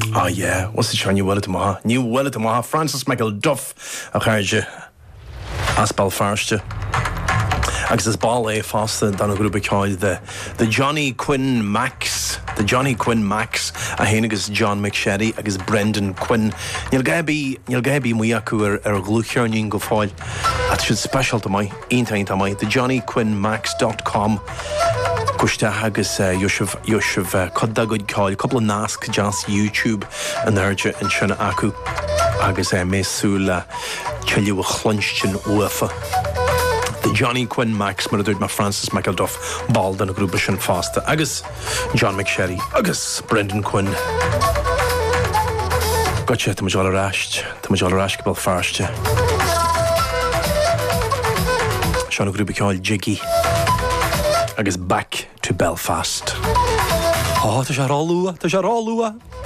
Ah, yeah, what's the Sean you well to New well to Francis Michael Duff a charge as Belfast. Agus is ball fasta dan a grúpa cáil the Johnny Quinn Max a héanagus John McSherry agus Brendan Quinn níl gaibí mu acu ar glúchearnín go fáil at should special to mai einta mai the johnnyquinnmax.com Kushta agus Yoshev codda good call couple of nasc just YouTube and urge in Shana Aku agus mesula chillu chlunchen ufa the Johnny Quinn Max mar dúid ma Francis Michael Duff ball dan a grúpa sin fasta agus John McSherry agus Brendan Quinn Gotcha tá majála ráist go Belfast Sean a grúpa cáil Jiggy agus back to Belfast. Tá sé rá lua